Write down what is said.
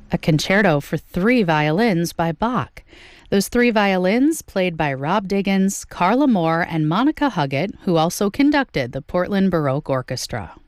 A concerto for three violins by Bach. Those three violins, played by Rob Diggins, Carla Moore, and Monica Huggett, who also conducted the Portland Baroque Orchestra.